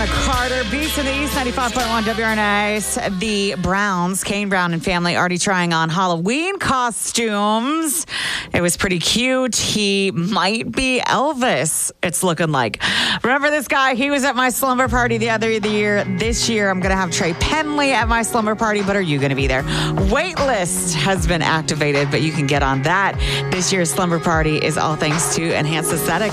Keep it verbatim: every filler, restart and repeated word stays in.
Donna Carter, Beats in the East, ninety-five point one W R N S. The Browns, Kane Brown and family, already trying on Halloween costumes. It was pretty cute. He might be Elvis, it's looking like. Remember this guy? He was at my slumber party the other year. This year, I'm going to have Trey Penley at my slumber party, but are you going to be there? Waitlist has been activated, but you can get on that. This year's slumber party is all thanks to Enhanced Aesthetics.